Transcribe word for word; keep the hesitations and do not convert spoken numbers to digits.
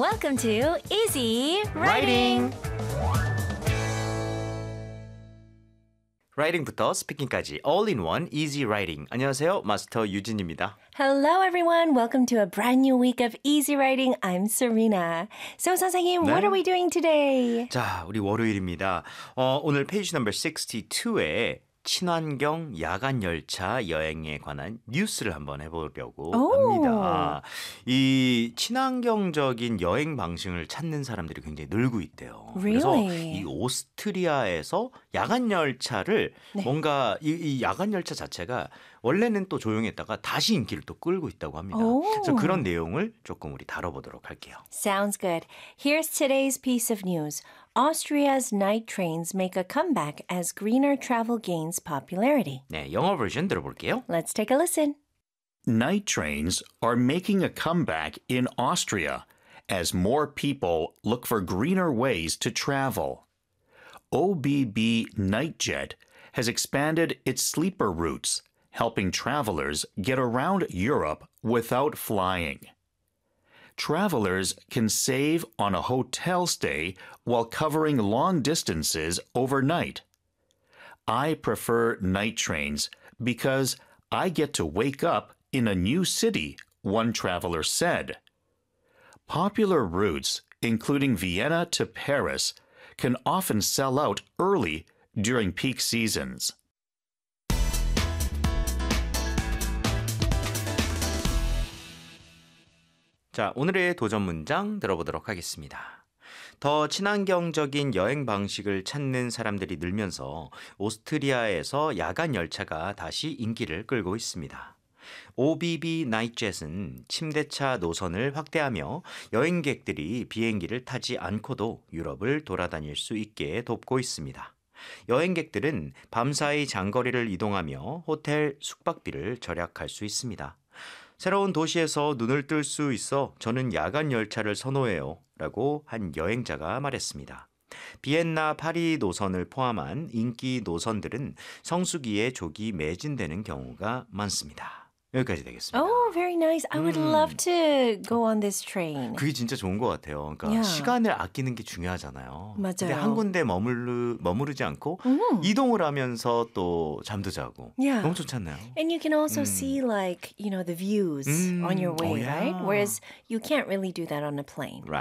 Welcome to Easy Writing. Writing. 라이팅부터 스피킹까지 all-in-one easy writing. 안녕하세요. 마스터 유진입니다. Hello, everyone. Welcome to a brand new week of Easy Writing. I'm Serena. So, 선생님, what 네. are we doing today? 자, 우리 월요일입니다. 어, 오늘 페이지 넘버 육십이에 친환경 야간 열차 여행에 관한 뉴스를 한번 해보려고 오. 합니다. 이 친환경적인 여행 방식을 찾는 사람들이 굉장히 늘고 있대요. 그래서 Really? 이 오스트리아에서 야간 열차를 네. 뭔가 이, 이 야간 열차 자체가 원래는 또 조용했다가 다시 인기를 또 끌고 있다고 합니다. 오. 그래서 그런 내용을 조금 우리 다뤄보도록 할게요. Sounds good. Here's today's piece of news. Austria's night trains make a comeback as greener travel gains popularity. 네, 영어 버전 들어볼게요. Let's take a listen. Night trains are making a comeback in Austria as more people look for greener ways to travel. O B B Nightjet has expanded its sleeper routes, helping travelers get around Europe without flying. Travelers can save on a hotel stay while covering long distances overnight. I prefer night trains because I get to wake up in a new city, one traveler said. Popular routes, including Vienna to Paris, can often sell out early during peak seasons. 자, 오늘의 도전 문장 들어보도록 하겠습니다. 더 친환경적인 여행 방식을 찾는 사람들이 늘면서 오스트리아에서 야간 열차가 다시 인기를 끌고 있습니다. 오비비 나이jet은 침대차 노선을 확대하며 여행객들이 비행기를 타지 않고도 유럽을 돌아다닐 수 있게 돕고 있습니다. 여행객들은 밤사이 장거리를 이동하며 호텔 숙박비를 절약할 수 있습니다. 새로운 도시에서 눈을 뜰 수 있어 저는 야간 열차를 선호해요 라고 한 여행자가 말했습니다. 비엔나 파리 노선을 포함한 인기 노선들은 성수기에 조기 매진되는 경우가 많습니다. 여기까지 되겠습니다. Oh, very nice. I would 음. love to go on this train. 그게 진짜 좋은 것 같아요. 그러니까 Yeah. 시간을 아끼는 게 중요하잖아요. 근데 맞아요. 한 군데 머무르, 머무르지 않고 음. 이동을 하면서 또 잠도 자고 Yeah. 너무 좋지 않나요? And you can also see like, you know, the views Mm. on your way, Oh, yeah. right? Whereas you can't really do that on a plane.